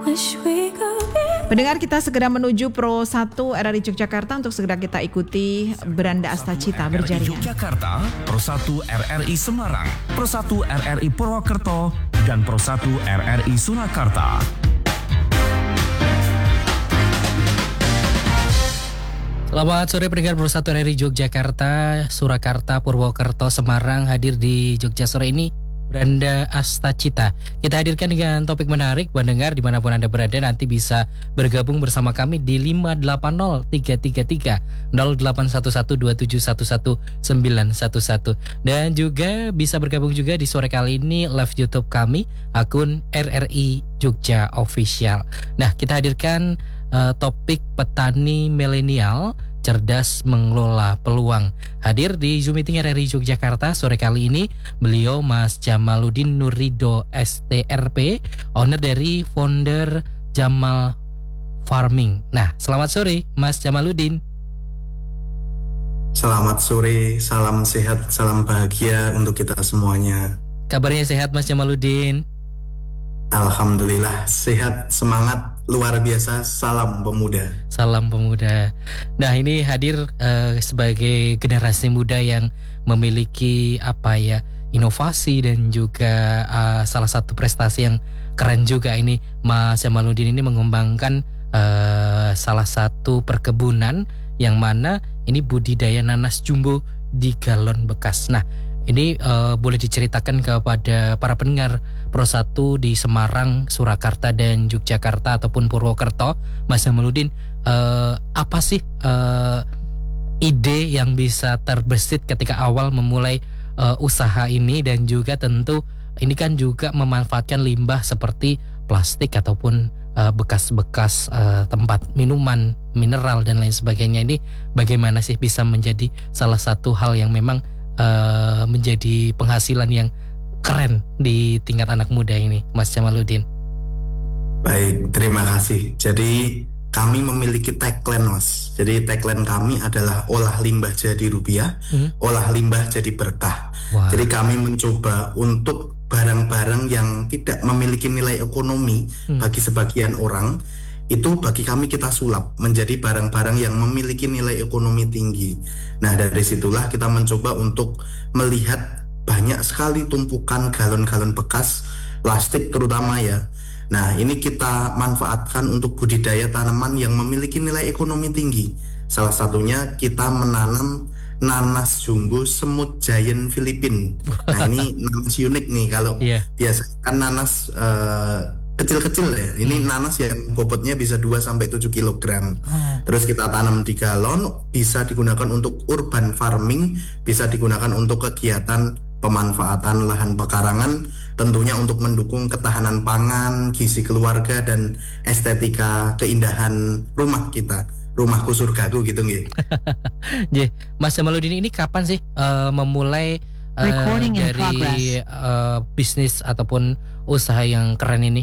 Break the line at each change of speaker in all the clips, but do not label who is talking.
Pendengar, kita segera menuju Pro 1 RRI Yogyakarta untuk segera kita ikuti Beranda Astacita berjaringan.
Yogyakarta, Pro 1 RRI Semarang, Pro 1 RRI Purwokerto, dan Pro 1 RRI Surakarta.
Selamat sore pendengar Pro 1 RRI Yogyakarta, Surakarta, Purwokerto, Semarang. Hadir di Jogja sore ini Beranda Astacita. Kita hadirkan dengan topik menarik. Pendengar dimanapun Anda berada nanti bisa bergabung bersama kami di 580 333 08112711 dan juga bisa bergabung juga di sore kali ini live YouTube kami, akun RRI Jogja Official. Nah, kita hadirkan topik petani milenial cerdas mengelola peluang. Hadir di Zoom Meeting RRI Yogyakarta sore kali ini beliau Mas Jamaluddin Nurrido STRP, owner dari founder Jamal Farming. Nah, selamat sore Mas Jamaluddin.
Selamat sore, salam sehat, salam bahagia untuk kita semuanya.
Kabarnya sehat Mas Jamaluddin?
Alhamdulillah sehat, semangat luar biasa, salam pemuda.
Salam pemuda. Nah, ini hadir sebagai generasi muda yang memiliki inovasi dan juga salah satu prestasi yang keren juga ini Mas Jamaluddin ini mengembangkan salah satu perkebunan yang mana ini budidaya nanas jumbo di galon bekas. Nah, ini boleh diceritakan kepada para pendengar Pro 1 di Semarang, Surakarta, dan Yogyakarta ataupun Purwokerto, Mas Jamaluddin, apa sih ide yang bisa terbesit ketika awal memulai usaha ini, dan juga tentu ini kan juga memanfaatkan limbah seperti plastik ataupun bekas-bekas tempat minuman, mineral, dan lain sebagainya. Ini bagaimana sih bisa menjadi salah satu hal yang memang menjadi penghasilan yang keren di tingkat anak muda ini, Mas Jamaluddin?
Baik, terima kasih. Jadi kami memiliki tagline, Mas. Jadi tagline kami adalah olah limbah jadi rupiah, olah limbah jadi berkah. Wow. Jadi kami mencoba untuk barang-barang yang tidak memiliki nilai ekonomi bagi sebagian orang, itu bagi kami kita sulap menjadi barang-barang yang memiliki nilai ekonomi tinggi. Nah, dari situlah kita mencoba untuk melihat banyak sekali tumpukan galon-galon bekas plastik terutama ya. Nah, ini kita manfaatkan untuk budidaya tanaman yang memiliki nilai ekonomi tinggi. Salah satunya kita menanam nanas jumbo semut giant Filipin. Nah, ini nanas unik nih. Kalau biasa kan nanas kecil-kecil ya. Ini nanas yang bobotnya bisa 2-7 kg. Terus kita tanam di galon, bisa digunakan untuk urban farming, bisa digunakan untuk kegiatan pemanfaatan lahan pekarangan, tentunya untuk mendukung ketahanan pangan, gizi keluarga, dan estetika keindahan rumah kita. Rumahku surgaku gitu nggih.
Mas Jamaluddin ini kapan sih memulai dari bisnis ataupun usaha yang keren ini?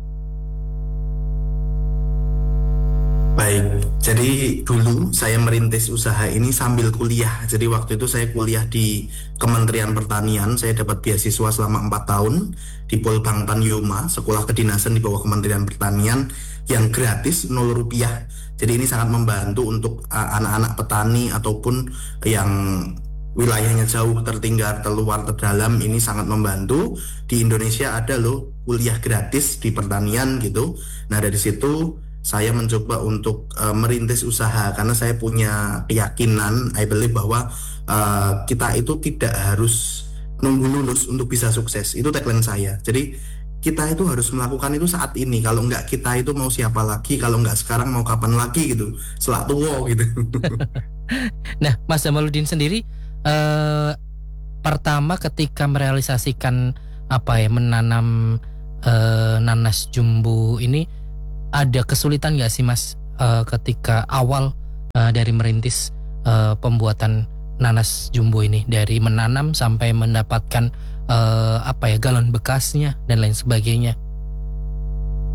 Baik, jadi dulu saya merintis usaha ini sambil kuliah. Jadi waktu itu saya kuliah di Kementerian Pertanian. Saya dapat beasiswa selama 4 tahun di Polbangtan Yoma, sekolah kedinasan di bawah Kementerian Pertanian yang gratis, 0 rupiah. Jadi ini sangat membantu untuk anak-anak petani ataupun yang wilayahnya jauh, tertinggal, terluar, terdalam. Ini sangat membantu. Di Indonesia ada loh kuliah gratis di pertanian gitu. Nah, dari situ saya mencoba untuk merintis usaha karena saya punya keyakinan, I believe bahwa kita itu tidak harus nunggu lulus untuk bisa sukses. Itu tagline saya. Jadi kita itu harus melakukan itu saat ini. Kalau enggak kita itu mau siapa lagi? Kalau enggak sekarang mau kapan lagi gitu? Selak tua gitu.
Nah, Mas Jamaluddin sendiri pertama ketika merealisasikan menanam nanas jumbo ini, ada kesulitan nggak sih Mas ketika awal dari merintis pembuatan nanas jumbo ini, dari menanam sampai mendapatkan galon bekasnya dan lain sebagainya?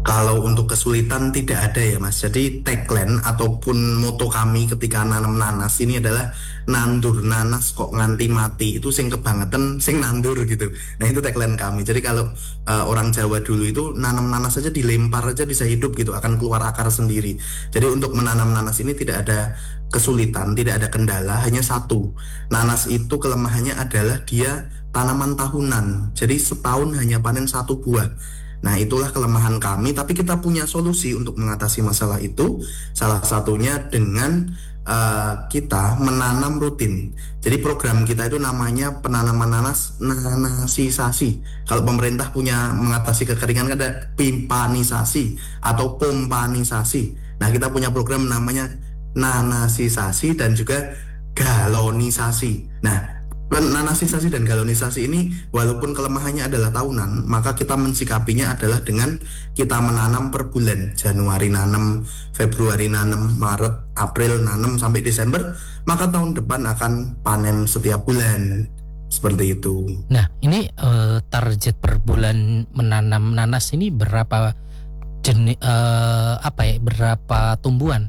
Kalau untuk kesulitan tidak ada ya Mas. Jadi tagline ataupun moto kami ketika nanam nanas ini adalah nandur nanas kok nganti mati. Itu sing kebangetan sing nandur gitu. Nah itu tagline kami. Jadi kalau orang Jawa dulu itu nanam nanas saja dilempar aja bisa hidup gitu, akan keluar akar sendiri. Jadi untuk menanam nanas ini tidak ada kesulitan, tidak ada kendala, hanya satu. Nanas itu kelemahannya adalah dia tanaman tahunan. Jadi setahun hanya panen satu buah. Nah itulah kelemahan kami, tapi kita punya solusi untuk mengatasi masalah itu. Salah satunya dengan kita menanam rutin. Jadi program kita itu namanya penanaman nanas nanasisasi. Kalau pemerintah punya mengatasi kekeringan kan ada pimpanisasi atau pompanisasi. Nah kita punya program namanya nanasisasi dan juga galonisasi. Nah nanasisasi dan galonisasi ini walaupun kelemahannya adalah tahunan, maka kita mensikapinya adalah dengan kita menanam per bulan. Januari nanam, Februari nanam, Maret, April nanam sampai Desember, maka tahun depan akan panen setiap bulan. Seperti itu.
Nah, ini target per bulan menanam nanas ini berapa jenis berapa tumbuhan?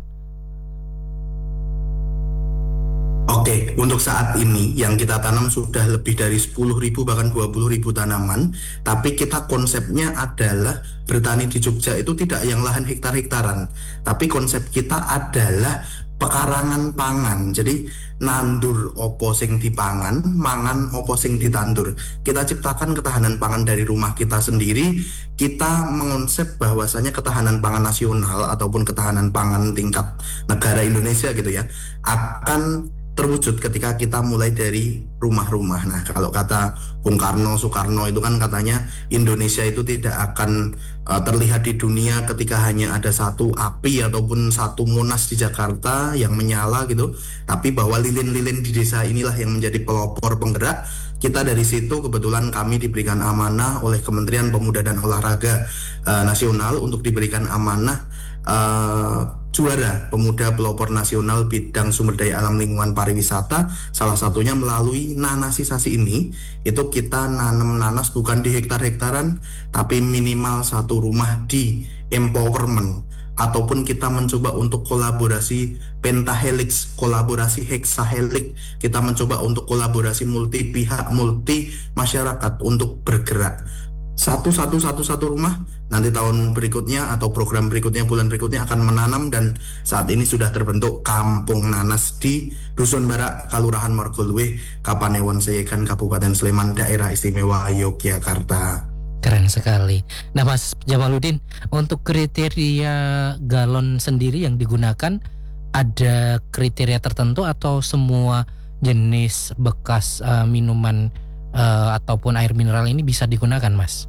Oke, untuk saat ini yang kita tanam sudah lebih dari 10.000 bahkan 20.000 tanaman. Tapi kita konsepnya adalah bertani di Jogja itu tidak yang lahan hektar-hektaran. Tapi konsep kita adalah pekarangan pangan. Jadi nandur opo sing dipangan, mangan opo sing ditandur. Kita ciptakan ketahanan pangan dari rumah kita sendiri. Kita mengonsep bahwasanya ketahanan pangan nasional ataupun ketahanan pangan tingkat negara Indonesia gitu ya akan terwujud ketika kita mulai dari rumah-rumah. Nah, kalau kata Bung Karno, Soekarno itu kan katanya Indonesia itu tidak akan terlihat di dunia ketika hanya ada satu api ataupun satu Monas di Jakarta yang menyala gitu, tapi bahwa lilin-lilin di desa inilah yang menjadi pelopor penggerak. Kita dari situ kebetulan kami diberikan amanah oleh Kementerian Pemuda dan Olahraga Nasional untuk diberikan amanah juara pemuda pelopor nasional bidang sumber daya alam lingkungan pariwisata. Salah satunya melalui nanasisasi ini, itu kita nanam nanas bukan di hektar-hektaran, tapi minimal satu rumah di empowerment. Ataupun kita mencoba untuk kolaborasi pentahelix, kolaborasi hexahelix. Kita mencoba untuk kolaborasi multi pihak, multi masyarakat untuk bergerak. Satu rumah, nanti tahun berikutnya atau program berikutnya, bulan berikutnya akan menanam. Dan saat ini sudah terbentuk Kampung Nanas di Dusun Barak, Kelurahan Margolwe, Kapanewon Seyegan, Kabupaten Sleman, Daerah Istimewa Yogyakarta.
Keren sekali. Nah Mas Jamaluddin, untuk kriteria galon sendiri yang digunakan, ada kriteria tertentu atau semua jenis bekas minuman ataupun air mineral ini bisa digunakan, Mas?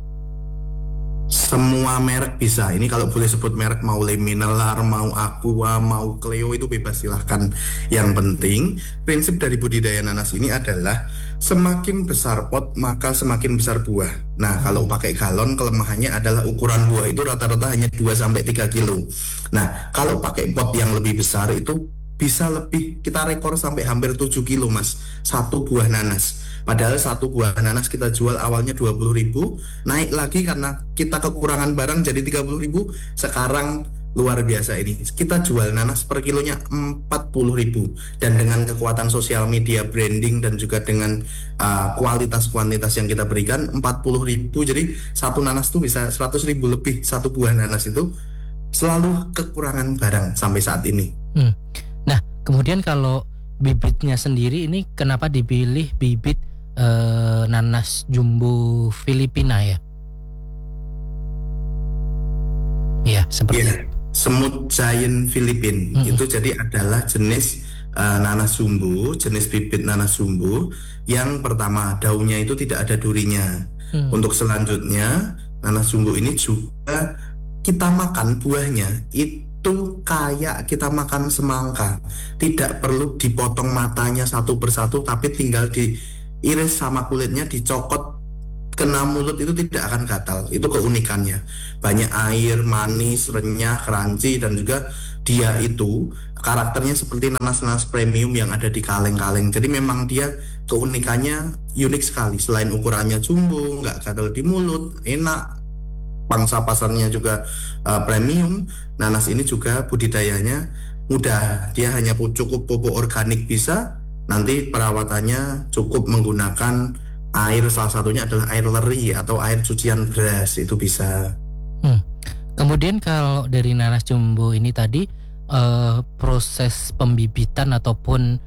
Semua merek bisa. Ini kalau boleh sebut merek, mau Le Mineral, mau Aqua, mau Cleo, itu bebas, silahkan. Yang penting prinsip dari budidaya nanas ini adalah semakin besar pot maka semakin besar buah. Nah kalau pakai galon kelemahannya adalah ukuran buah itu rata-rata hanya 2-3 kilo. Nah kalau pakai pot yang lebih besar itu bisa lebih, kita rekor sampai hampir 7 kilo Mas, satu buah nanas. Padahal satu buah nanas kita jual awalnya 20.000, naik lagi karena kita kekurangan barang jadi 30.000. Sekarang luar biasa ini, kita jual nanas per kilonya 40.000. Dan dengan kekuatan sosial media, branding, dan juga dengan kualitas-kuantitas yang kita berikan 40.000. Jadi satu nanas tuh bisa 100.000 lebih, satu buah nanas itu. Selalu kekurangan barang sampai saat ini.
Nah kemudian kalau bibitnya sendiri ini kenapa dipilih bibit nanas jumbo Filipina ya? Iya, seperti
Smooth Giant Philippine. Itu jadi adalah jenis nanas jumbo, jenis bibit nanas jumbo yang pertama daunnya itu tidak ada durinya. Untuk selanjutnya nanas jumbo ini juga kita makan buahnya itu kayak kita makan semangka, tidak perlu dipotong matanya satu persatu, tapi tinggal diiris sama kulitnya, dicokot kena mulut itu tidak akan gatal. Itu keunikannya, banyak air, manis, renyah, crunchy, dan juga dia itu karakternya seperti nanas-nanas premium yang ada di kaleng-kaleng. Jadi memang dia keunikannya unik sekali. Selain ukurannya jumbo, nggak gatal di mulut, enak, pangsa pasarnya juga premium. Nanas ini juga budidayanya mudah, dia hanya cukup pupuk organik bisa, nanti perawatannya cukup menggunakan air, salah satunya adalah air leri atau air cucian beras, itu bisa.
Kemudian kalau dari nanas jumbo ini tadi proses pembibitan ataupun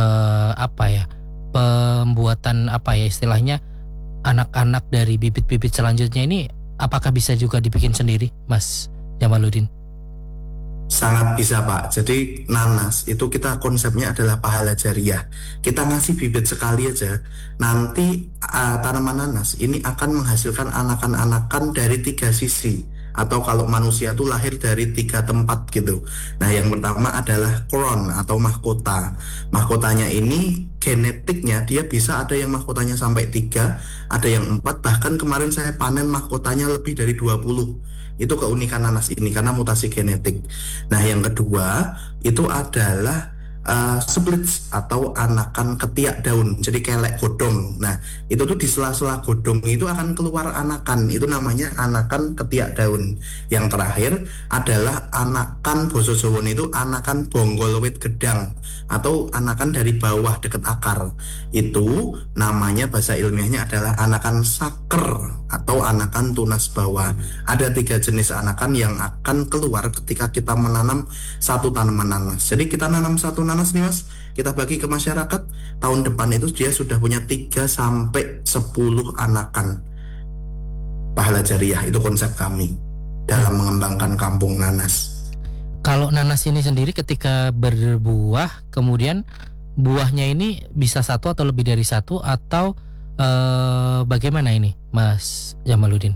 pembuatan istilahnya anak-anak dari bibit-bibit selanjutnya ini apakah bisa juga dibikin sendiri, Mas Jamaluddin?
Sangat bisa, Pak. Jadi nanas itu kita konsepnya adalah pahala jariah. Kita ngasih bibit sekali aja, nanti tanaman nanas ini akan menghasilkan anakan-anakan dari 3 sisi. Atau kalau manusia itu lahir dari 3 tempat gitu. Nah, yang pertama adalah crown atau mahkota. Mahkotanya ini genetiknya dia bisa ada yang mahkotanya sampai 3, ada yang 4, bahkan kemarin saya panen mahkotanya lebih dari 20. Itu keunikan nanas ini karena mutasi genetik. Nah, yang kedua itu adalah splits atau anakan ketiak daun, jadi kelek godong. Nah, itu tuh di sela-sela godong itu akan keluar anakan, itu namanya anakan ketiak daun. Yang terakhir adalah anakan basa Jawa itu anakan bonggol wit gedang atau anakan dari bawah dekat akar. Itu namanya bahasa ilmiahnya adalah anakan saker atau anakan tunas bawah. Ada 3 jenis anakan yang akan keluar ketika kita menanam satu tanaman nanas. Jadi kita nanam satu nanas nih, Mas, kita bagi ke masyarakat, tahun depan itu dia sudah punya 3 sampai 10 anakan pahala jariah. Itu konsep kami dalam mengembangkan kampung nanas.
Kalau nanas ini sendiri ketika berbuah, kemudian buahnya ini bisa 1 atau lebih dari 1 atau bagaimana ini, Mas Jamaluddin?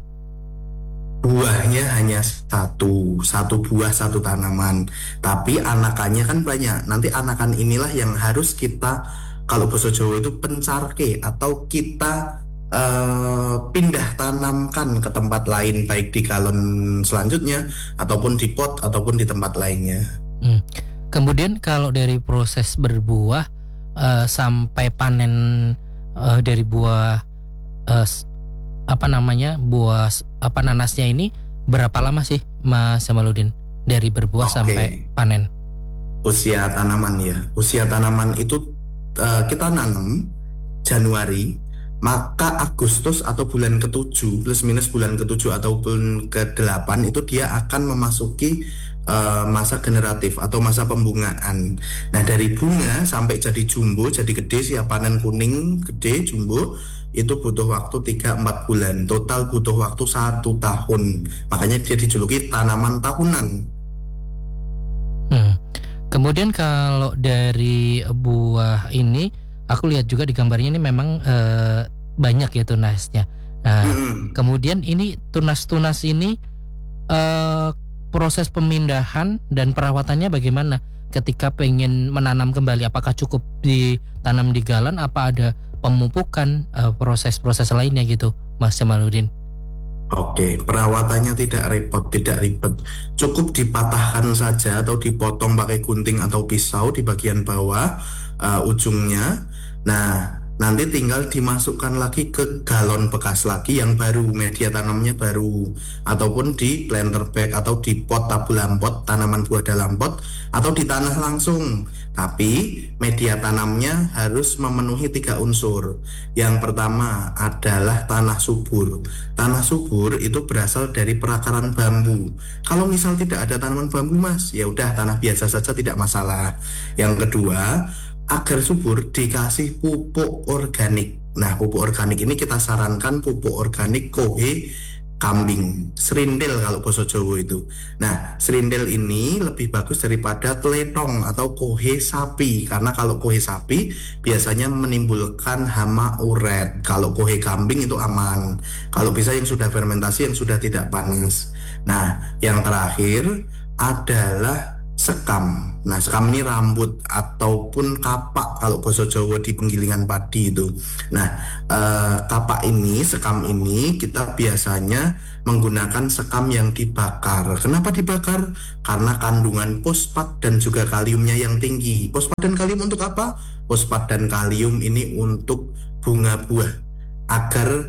Buahnya hanya satu buah, 1 tanaman, tapi anakannya kan banyak. Nanti anakan inilah yang harus kita, kalau bahasa Jawa itu pencarke, atau kita pindah tanamkan ke tempat lain, baik di galon selanjutnya ataupun di pot ataupun di tempat lainnya.
Kemudian kalau dari proses berbuah sampai panen dari buah nanasnya ini berapa lama sih, Mas Jamaluddin, dari berbuah sampai panen?
Usia tanaman ya. Usia tanaman itu kita nanam Januari, maka Agustus atau bulan ke-7 plus minus bulan ke-7 ataupun ke-8 itu dia akan memasuki masa generatif atau masa pembungaan. Nah, dari bunga sampai jadi jumbo, jadi gede, siap panen, kuning, gede, jumbo, itu butuh waktu 3-4 bulan. Total butuh waktu 1 tahun. Makanya dia dijuluki tanaman tahunan.
Kemudian kalau dari buah ini, aku lihat juga di gambarnya ini memang banyak ya tunasnya. Nah, kemudian ini tunas-tunas ini proses pemindahan dan perawatannya bagaimana ketika pengen menanam kembali? Apakah cukup ditanam di galon? Apa ada pemupukan, proses-proses lainnya gitu, Mas Jamaluddin?
Oke, perawatannya tidak ribet. Cukup dipatahkan saja atau dipotong pakai gunting atau pisau di bagian bawah ujungnya. Nah, nanti tinggal dimasukkan lagi ke galon bekas lagi yang baru, media tanamnya baru, ataupun di planter bag atau di pot tabulam pot, tanaman buah dalam pot, atau di tanah langsung. Tapi media tanamnya harus memenuhi 3 unsur. Yang pertama adalah tanah subur. Tanah subur itu berasal dari perakaran bambu. Kalau misal tidak ada tanaman bambu, Mas, ya udah tanah biasa saja, tidak masalah. Yang kedua, agar subur dikasih pupuk organik. Nah, pupuk organik ini kita sarankan pupuk organik kohe kambing, serindel kalau bahasa Jawa itu. Nah, serindel ini lebih bagus daripada teletong atau kohe sapi, karena kalau kohe sapi biasanya menimbulkan hama uret. Kalau kohe kambing itu aman. Kalau bisa yang sudah fermentasi, yang sudah tidak panas. Nah, yang terakhir adalah sekam. Nah, sekam ini rambut ataupun kapak kalau bahasa Jawa di penggilingan padi itu. Nah, kapak ini, sekam ini kita biasanya menggunakan sekam yang dibakar. Kenapa dibakar? Karena kandungan fosfat dan juga kaliumnya yang tinggi. Fosfat dan kalium untuk apa? Fosfat dan kalium ini untuk bunga buah, agar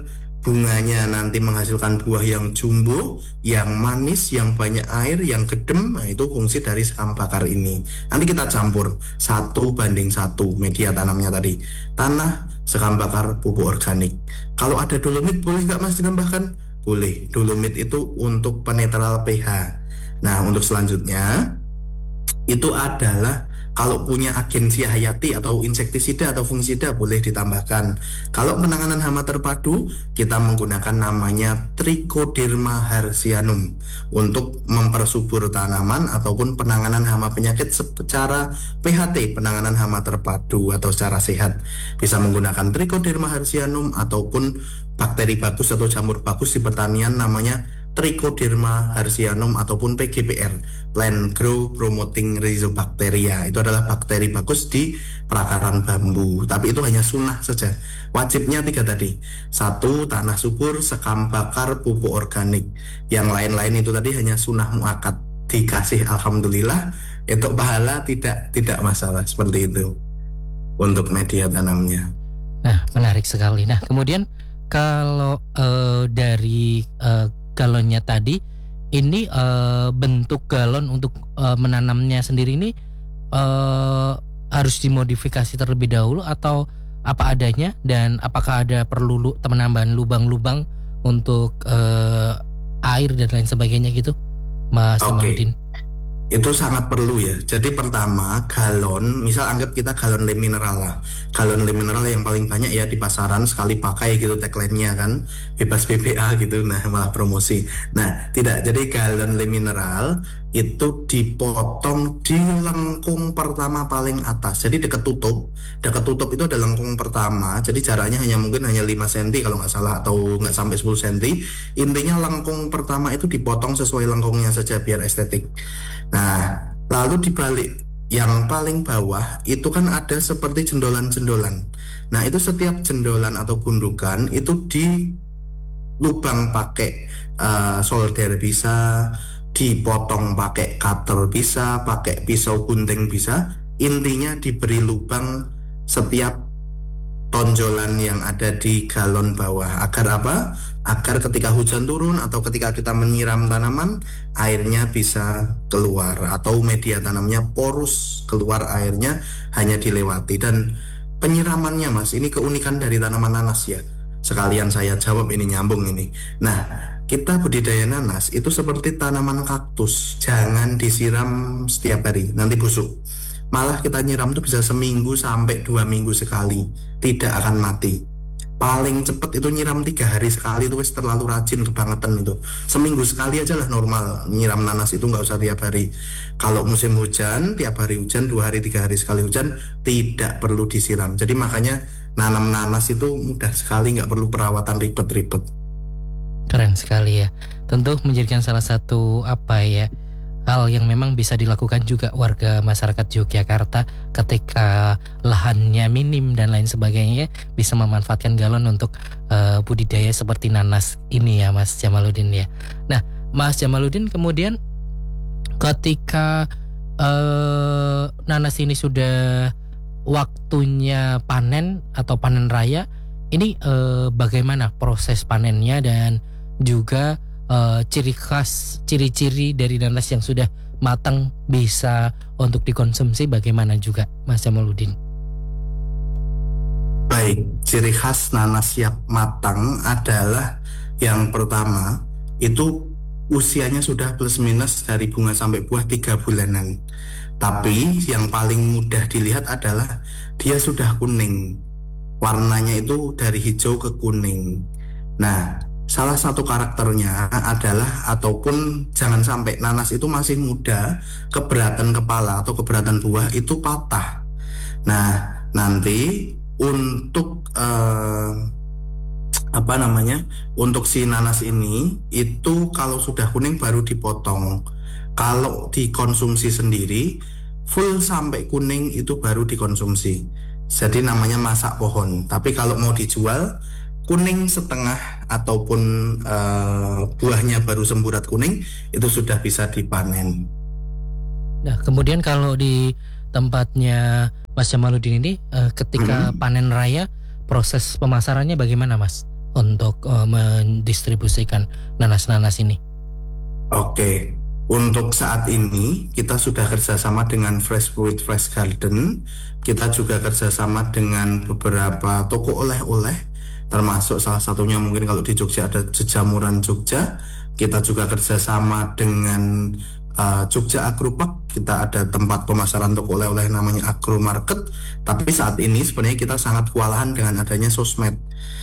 bunganya nanti menghasilkan buah yang jumbo, yang manis, yang banyak air, yang gedem. Nah, itu fungsi dari sekam bakar ini. Nanti kita campur 1:1 media tanamnya tadi. Tanah, sekam bakar, pupuk organik. Kalau ada dolomit boleh nggak Mas ditambahkan? Boleh. Dolomit itu untuk penetral pH. Nah, untuk selanjutnya itu adalah kalau punya agensi hayati atau insektisida atau fungisida boleh ditambahkan. Kalau penanganan hama terpadu, kita menggunakan namanya Trichoderma hertzianum untuk mempersubur tanaman ataupun penanganan hama penyakit secara PHT, penanganan hama terpadu atau secara sehat. Bisa menggunakan Trichoderma hertzianum ataupun bakteri bagus atau jamur bagus di pertanian namanya Trichoderma hertzianum ataupun PGPR, Plant Growth Promoting Rhizobacteria. Itu adalah bakteri bagus di perakaran bambu. Tapi itu hanya sunnah saja. Wajibnya 3 tadi. 1. Tanah subur, sekam bakar, pupuk organik. Yang lain-lain itu tadi hanya sunnah muakkad. Dikasih alhamdulillah. Untuk pahala tidak masalah, seperti itu untuk media tanamnya.
Nah, menarik sekali. Nah, kemudian kalau dari galonnya tadi, ini bentuk galon untuk menanamnya sendiri ini harus dimodifikasi terlebih dahulu atau apa adanya, dan apakah ada perlu penambahan lubang-lubang untuk air dan lain sebagainya gitu, Mas Jamaluddin?
Itu sangat perlu ya. Jadi pertama, galon, misal anggap kita galon le mineral lah. Galon le mineral yang paling banyak ya di pasaran, sekali pakai gitu tagline-nya kan, bebas BPA gitu, nah malah promosi. Nah, tidak. Jadi galon le mineral itu dipotong di lengkung pertama paling atas. Jadi dekat tutup. Dekat tutup itu ada lengkung pertama. Jadi jaraknya mungkin hanya 5 cm kalau nggak salah, atau nggak sampai 10 cm. Intinya lengkung pertama itu dipotong sesuai lengkungnya saja biar estetik. Nah, lalu dibalik yang paling bawah itu kan ada seperti jendolan-jendolan. Nah, itu setiap jendolan atau gundukan itu di lubang pakai solder bisa, dipotong pakai cutter bisa, pakai pisau gunting bisa. Intinya diberi lubang setiap tonjolan yang ada di galon bawah. Agar apa? Agar ketika hujan turun atau ketika kita menyiram tanaman, airnya bisa keluar, atau media tanamnya porus, keluar airnya hanya dilewati. Dan penyiramannya Mas, ini keunikan dari tanaman nanas ya. Sekalian saya jawab ini, nyambung ini. Nah, kita budidaya nanas itu seperti tanaman kaktus, jangan disiram setiap hari, nanti busuk. Malah kita nyiram itu bisa seminggu sampai 2 minggu sekali, tidak akan mati. Paling cepat itu nyiram 3 hari sekali, itu terlalu rajin kebangetan itu. Seminggu sekali aja lah normal nyiram nanas itu, nggak usah tiap hari. Kalau musim hujan, tiap hari hujan, 2 hari 3 hari sekali hujan, tidak perlu disiram. Jadi makanya nanam nanas itu mudah sekali, nggak perlu perawatan ribet-ribet.
Keren sekali ya. Tentu menjadikan salah satu hal yang memang bisa dilakukan juga warga masyarakat Yogyakarta ketika lahannya minim dan lain sebagainya, bisa memanfaatkan galon untuk budidaya seperti nanas ini ya, Mas Jamaluddin ya. Nah, Mas Jamaluddin, kemudian ketika nanas ini sudah waktunya panen atau panen raya, ini bagaimana proses panennya dan juga ciri-ciri dari nanas yang sudah matang bisa untuk dikonsumsi bagaimana juga, Mas Jamaluddin?
Baik, ciri khas nanas siap matang adalah yang pertama itu usianya sudah plus minus dari bunga sampai buah 3 bulanan. Tapi yang paling mudah dilihat adalah dia sudah kuning. Warnanya itu dari hijau ke kuning. Nah, salah satu karakternya adalah, ataupun jangan sampai nanas itu masih muda, keberatan kepala atau keberatan buah itu patah. Nah, nanti untuk untuk si nanas ini itu kalau sudah kuning baru dipotong. Kalau dikonsumsi sendiri full sampai kuning itu baru dikonsumsi. Jadi namanya masak pohon. Tapi kalau mau dijual kuning setengah ataupun buahnya baru semburat kuning, itu sudah bisa dipanen.
Nah, kemudian kalau di tempatnya Mas Jamaluddin ini ketika panen raya, proses pemasarannya bagaimana, Mas? untuk mendistribusikan nanas-nanas ini?
Oke, untuk saat ini kita sudah kerjasama dengan Fresh Fruit Fresh Garden. Kita juga kerjasama dengan beberapa toko oleh-oleh, termasuk salah satunya mungkin kalau di Jogja ada Jejamuran Jogja. Kita juga kerjasama dengan Jogja Agropark. Kita ada tempat pemasaran toko oleh-oleh namanya Agro Market. Tapi saat ini sebenarnya kita sangat kewalahan dengan adanya sosmed.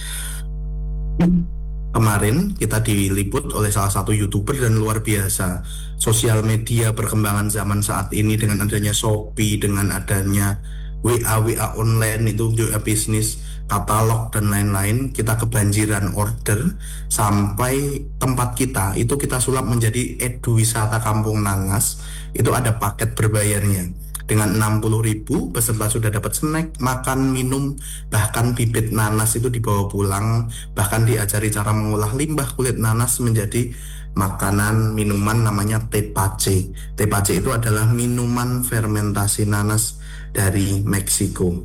Kemarin kita diliput oleh salah satu YouTuber dan luar biasa. Sosial media perkembangan zaman saat ini dengan adanya Shopee, dengan adanya WA online itu juga bisnis, katalog dan lain-lain, kita kebanjiran order sampai tempat kita itu kita sulap menjadi eduwisata Kampung Nanas. Itu ada paket berbayarnya. Dengan 60.000 peserta sudah dapat snack, makan, minum, bahkan bibit nanas itu dibawa pulang, bahkan diajari cara mengolah limbah kulit nanas menjadi makanan minuman namanya tepache. Tepache itu adalah minuman fermentasi nanas dari Meksiko.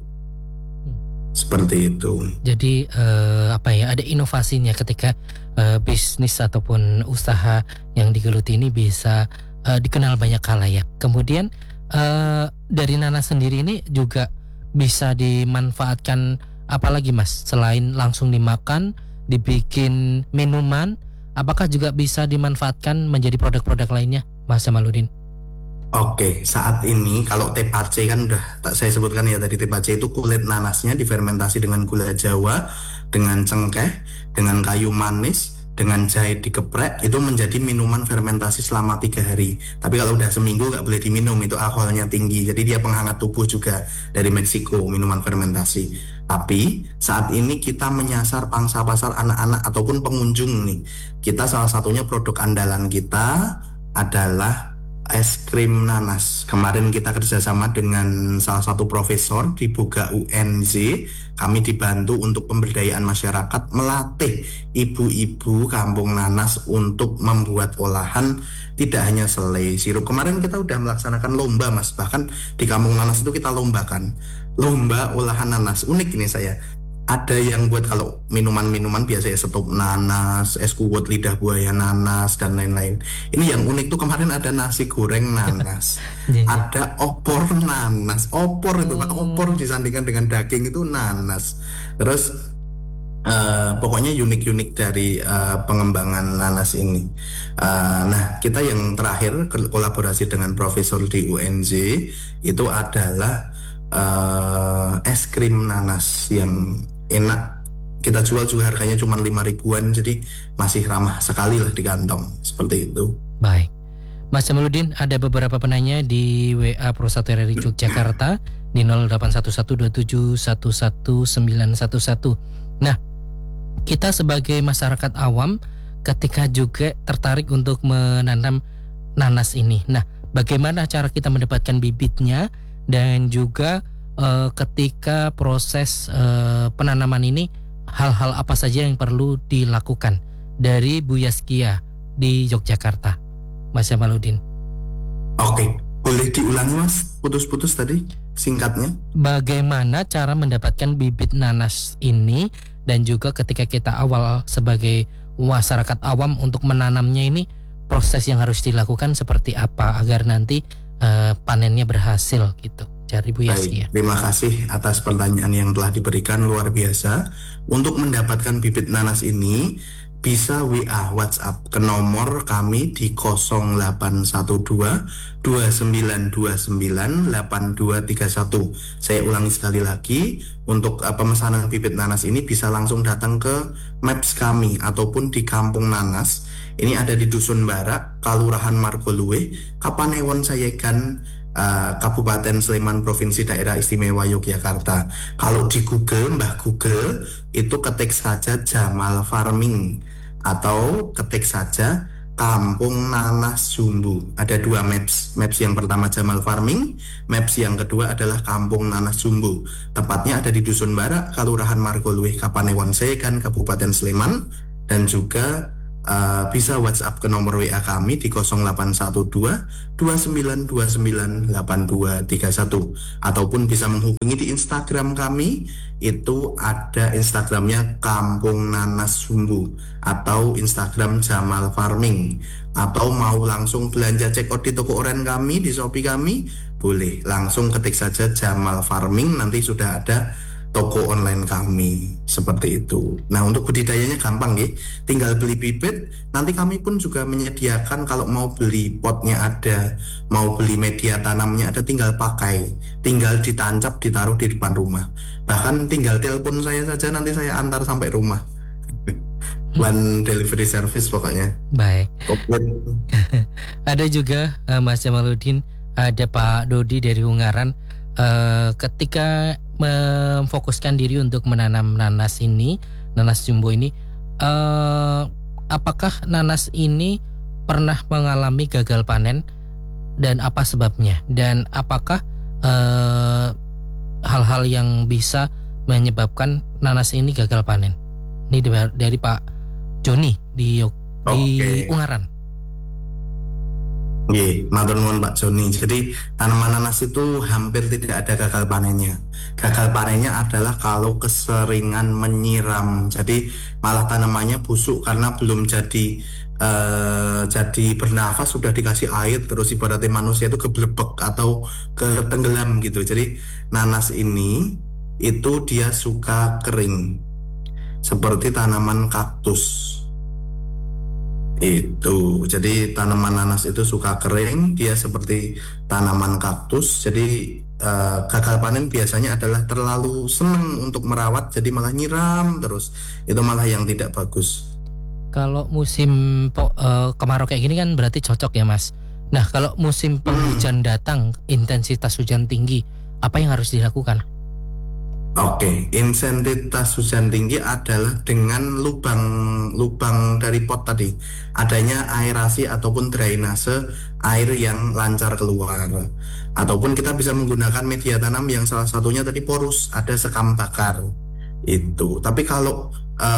Seperti itu.
Jadi ada inovasinya ketika bisnis ataupun usaha yang digeluti ini bisa dikenal banyak khalayak. Kemudian dari nanas sendiri ini juga bisa dimanfaatkan apalagi Mas, selain langsung dimakan, dibikin minuman, apakah juga bisa dimanfaatkan menjadi produk-produk lainnya, Mas Jamaluddin?
Oke, saat ini kalau tepache kan udah saya sebutkan ya tadi, tepache itu kulit nanasnya difermentasi dengan gula Jawa, dengan cengkeh, dengan kayu manis, dengan jahe dikeprek, itu menjadi minuman fermentasi selama 3 hari. Tapi kalau udah seminggu nggak boleh diminum, itu alkoholnya tinggi. Jadi dia penghangat tubuh juga dari Meksiko, minuman fermentasi. Tapi saat ini kita menyasar pangsa pasar anak-anak ataupun pengunjung nih. Kita salah satunya produk andalan kita adalah es krim nanas. Kemarin kita kerjasama dengan salah satu profesor di Boga UNZ. Kami dibantu untuk pemberdayaan masyarakat, melatih ibu-ibu Kampung Nanas untuk membuat olahan tidak hanya selai sirup. Kemarin kita udah melaksanakan lomba Mas, bahkan di Kampung Nanas itu kita lombakan lomba olahan nanas. Unik ini saya. Ada yang buat kalau minuman-minuman biasa ya, stop nanas, es kuwut lidah buaya nanas, dan lain-lain. Ini yang unik tuh kemarin ada nasi goreng nanas, ada opor nanas. Opor itu Pak, opor disandingkan dengan daging itu nanas. Terus pokoknya unik-unik dari pengembangan nanas ini. Nah, kita yang terakhir kolaborasi dengan profesor di UNJ itu adalah es krim nanas yang enak. Kita jual juga harganya cuma 5 ribuan, jadi masih ramah sekali lah di kantong. Seperti itu. Baik,
Mas Jamaluddin, ada beberapa penanya di WA Pro 1 RRI Yogyakarta di 081127111911. Nah, kita sebagai masyarakat awam ketika juga tertarik untuk menanam nanas ini. Nah, bagaimana cara kita mendapatkan bibitnya, dan juga ketika proses penanaman ini, hal-hal apa saja yang perlu dilakukan dari Bu Yaskia di Yogyakarta, Mas Jamaluddin?
Oke, boleh diulangi Mas, putus-putus tadi singkatnya.
Bagaimana cara mendapatkan bibit nanas ini, dan juga ketika kita awal sebagai masyarakat awam untuk menanamnya ini, proses yang harus dilakukan seperti apa agar nanti panennya berhasil gitu, cari Bu Yaskia.
Terima kasih atas pertanyaan yang telah diberikan, luar biasa. Untuk mendapatkan bibit nanas ini bisa WA WhatsApp ke nomor kami di 0812-2929-8231. Saya ulangi sekali lagi, untuk pemesanan bibit nanas ini bisa langsung datang ke Maps kami ataupun di Kampung Nanas. Ini ada di Dusun Barak, Kelurahan Margoluwe, Kapanewon Sayegan, Kabupaten Sleman, Provinsi Daerah Istimewa Yogyakarta. Kalau di Google, Mbah Google, itu ketik saja Jamal Farming atau ketik saja Kampung Nanas Jumbo. Ada 2 maps. Maps yang pertama Jamal Farming, maps yang kedua adalah Kampung Nanas Jumbo. Tepatnya ada di Dusun Barak, Kelurahan Margoluwe, Kapanewon Sayegan, Kabupaten Sleman, dan juga bisa WhatsApp ke nomor WA kami di 0812 2929 8231 ataupun bisa menghubungi di Instagram kami, itu ada Instagramnya Kampung Nanas Sumbu atau Instagram Jamal Farming, atau mau langsung belanja check out di toko oren kami, di Shopee kami, boleh langsung ketik saja Jamal Farming, nanti sudah ada toko online kami, seperti itu. Nah, untuk budidayanya gampang ya, tinggal beli bibit. Nanti kami pun juga menyediakan kalau mau beli potnya ada, mau beli media tanamnya ada, tinggal pakai, tinggal ditancap, ditaruh di depan rumah. Bahkan tinggal telepon saya saja, nanti saya antar sampai rumah. One delivery service pokoknya.
Baik.
Komplit.
Ada juga Mas Jamaluddin, ada Pak Dodi dari Ungaran. Ketika memfokuskan diri untuk menanam nanas ini, nanas jumbo ini, apakah nanas ini pernah mengalami gagal panen dan apa sebabnya? Dan apakah hal-hal yang bisa menyebabkan nanas ini gagal panen? Ini dari Pak Joni di Ungaran.
Matur nuwun Pak Joni. Jadi tanaman nanas itu hampir tidak ada gagal panennya. Gagal panennya adalah kalau keseringan menyiram. Jadi malah tanamannya busuk karena belum jadi bernafas, sudah dikasih air terus ibaratnya manusia itu keblebek atau ketenggelam gitu. Jadi nanas ini itu dia suka kering seperti tanaman kaktus. Itu jadi tanaman nanas itu suka kering, dia seperti tanaman kaktus. Jadi gagal panen biasanya adalah terlalu senang untuk merawat, jadi malah nyiram terus, itu malah yang tidak bagus.
Kalau musim kemarau kayak gini kan berarti cocok ya Mas. Nah, kalau musim penghujan datang, intensitas hujan tinggi, apa yang harus dilakukan?
Oke, intensitas hujan tinggi adalah dengan lubang dari pot tadi, adanya aerasi ataupun drainase air yang lancar keluar, ataupun kita bisa menggunakan media tanam yang salah satunya tadi porus, ada sekam bakar itu. Tapi kalau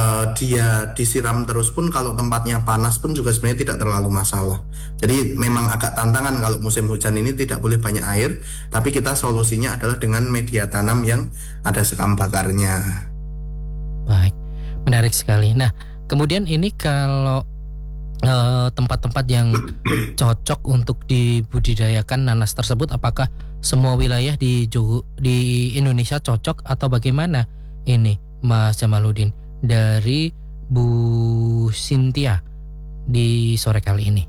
dia disiram terus pun, kalau tempatnya panas pun juga sebenarnya tidak terlalu masalah. Jadi memang agak tantangan kalau musim hujan ini tidak boleh banyak air, tapi kita solusinya adalah dengan media tanam yang ada sekam bakarnya.
Baik, menarik sekali. Nah, kemudian ini kalau tempat-tempat yang cocok untuk dibudidayakan nanas tersebut, apakah semua wilayah di Indonesia cocok atau bagaimana ini Mas Jamaluddin? Dari Bu Cynthia di sore kali ini.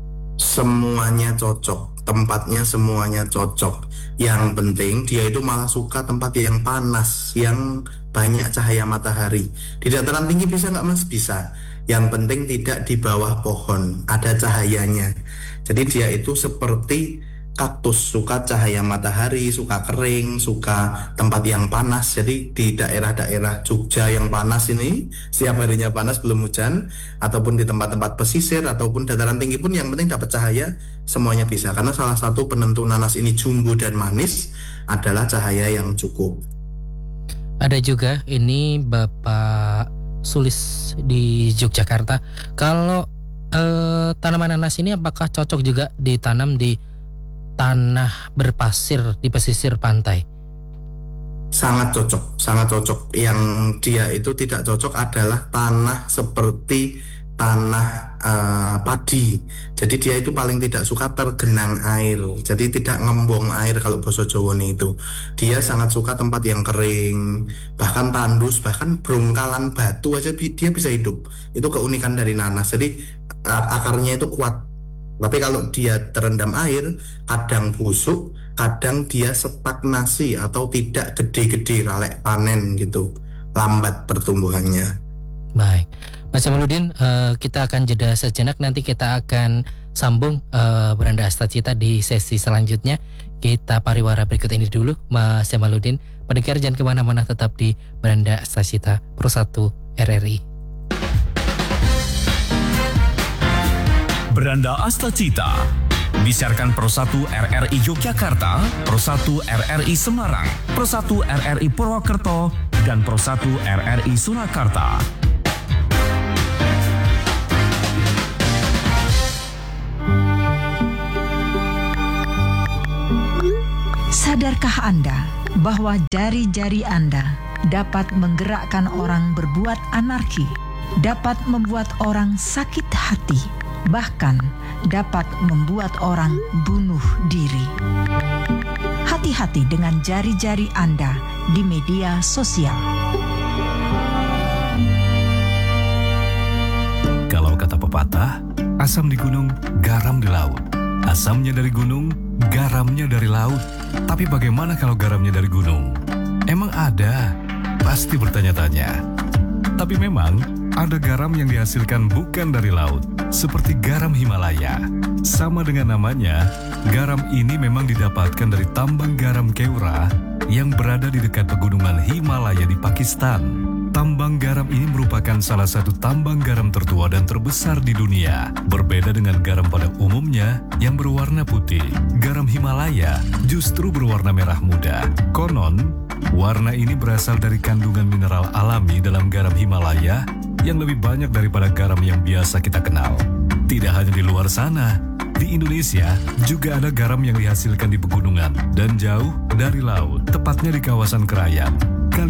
Semuanya cocok, tempatnya semuanya cocok. Yang penting dia itu malah suka tempat yang panas, yang banyak cahaya matahari. Di dataran tinggi bisa nggak Mas? Bisa. Yang penting tidak di bawah pohon, ada cahayanya. Jadi dia itu seperti kaktus, suka cahaya matahari, suka kering, suka tempat yang panas. Jadi di daerah-daerah Jogja yang panas ini, setiap harinya panas belum hujan, ataupun di tempat-tempat pesisir ataupun dataran tinggi pun yang penting dapat cahaya, semuanya bisa. Karena salah satu penentu nanas ini jumbo dan manis adalah cahaya yang cukup.
Ada juga ini Bapak Sulis di Yogyakarta. Kalau tanaman nanas ini apakah cocok juga ditanam di tanah berpasir di pesisir pantai?
Sangat cocok, sangat cocok. Yang dia itu tidak cocok adalah tanah seperti tanah padi. Jadi dia itu paling tidak suka tergenang air. Jadi tidak ngembong air kalau bahasa Jawa itu. Dia sangat suka tempat yang kering, bahkan tandus, bahkan brongkalan batu aja dia bisa hidup. Itu keunikan dari nanas. Jadi akarnya itu kuat. Tapi kalau dia terendam air, kadang busuk, kadang dia stagnasi atau tidak gede-gede, ralek panen gitu, lambat pertumbuhannya.
Baik, Mas Jamaluddin, kita akan jeda sejenak, nanti kita akan sambung Beranda Astacita di sesi selanjutnya. Kita pariwara berikut ini dulu, Mas Jamaluddin. Pendengar jangan kemana-mana, tetap di Beranda Astacita Pro 1 RRI.
Beranda Astacita disiarkan Pro 1 RRI Yogyakarta, Pro 1 RRI Semarang, Pro 1 RRI Purwokerto, dan Pro 1 RRI Surakarta.
Sadarkah Anda bahwa jari-jari Anda dapat menggerakkan orang berbuat anarki, dapat membuat orang sakit hati, bahkan dapat membuat orang bunuh diri? Hati-hati dengan jari-jari Anda di media sosial.
Kalau kata pepatah, asam di gunung, garam di laut. Asamnya dari gunung, garamnya dari laut. Tapi bagaimana kalau garamnya dari gunung? Emang ada? Pasti bertanya-tanya. Tapi memang ada garam yang dihasilkan bukan dari laut, seperti garam Himalaya. Sama dengan namanya, garam ini memang didapatkan dari tambang garam Keura yang berada di dekat pegunungan Himalaya di Pakistan. Tambang garam ini merupakan salah satu tambang garam tertua dan terbesar di dunia. Berbeda dengan garam pada umumnya yang berwarna putih, garam Himalaya justru berwarna merah muda. Konon, warna ini berasal dari kandungan mineral alami dalam garam Himalaya yang lebih banyak daripada garam yang biasa kita kenal. Tidak hanya di luar sana, di Indonesia juga ada garam yang dihasilkan di pegunungan dan jauh dari laut, tepatnya di kawasan Krayan.